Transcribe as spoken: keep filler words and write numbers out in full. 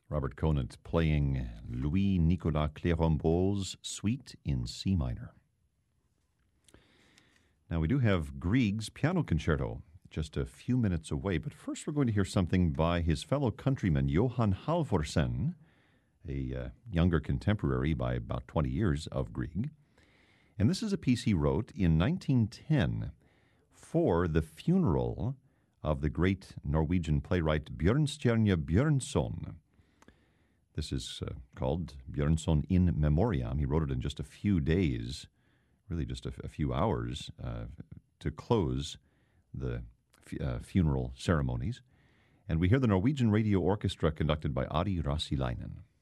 Robert Conant playing Louis-Nicolas Clérambault's Suite in C minor. Now, we do have Grieg's Piano Concerto just a few minutes away, but first we're going to hear something by his fellow countryman Johan Halvorsen, a uh, younger contemporary by about twenty years of Grieg. And this is a piece he wrote in nineteen ten for the funeral of the great Norwegian playwright Bjørnstjerne Bjørnson. This is uh, called Bjørnson in Memoriam. He wrote it in just a few days, really just a, a few hours, uh, to close the f- uh, funeral ceremonies. And we hear the Norwegian Radio Orchestra conducted by Ari Rasilainen.